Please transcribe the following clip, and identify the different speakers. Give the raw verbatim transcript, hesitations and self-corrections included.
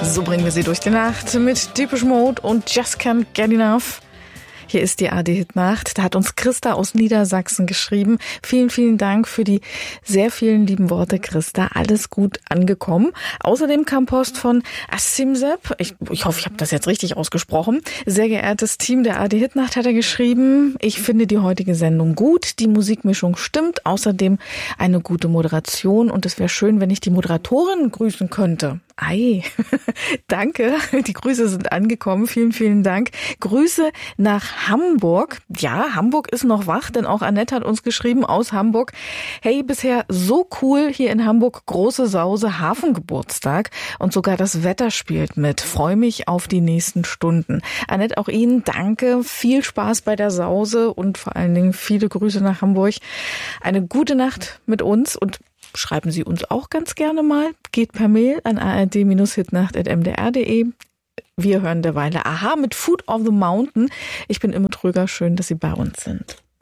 Speaker 1: So bringen wir sie durch die Nacht mit Depeche Mode und Just Can't Get Enough. Hier ist die A R D-Hitnacht. Da hat uns Christa aus Niedersachsen geschrieben. Vielen, vielen Dank für die sehr vielen lieben Worte, Christa. Alles gut angekommen. Außerdem kam Post von Asimsep. Ich, ich hoffe, ich habe das jetzt richtig ausgesprochen. Sehr geehrtes Team der A R D-Hitnacht, hat er geschrieben. Ich finde die heutige Sendung gut. Die Musikmischung stimmt. Außerdem eine gute Moderation. Und es wäre schön, wenn ich die Moderatorin grüßen könnte. Ei, danke. Die Grüße sind angekommen. Vielen, vielen Dank. Grüße nach Hamburg. Ja, Hamburg ist noch wach, denn auch Annette hat uns geschrieben aus Hamburg. Hey, bisher so cool hier in Hamburg. Große Sause, Hafengeburtstag. Und sogar das Wetter spielt mit. Freue mich auf die nächsten Stunden. Annette, auch Ihnen danke. Viel Spaß bei der Sause und vor allen Dingen viele Grüße nach Hamburg. Eine gute Nacht mit uns und schreiben Sie uns auch ganz gerne mal. Geht per Mail an a r d hitnacht at m d r punkt d e. Wir hören derweil Aha mit Foot of the Mountain. Ich bin Imme Tröger. Schön, dass Sie bei uns sind.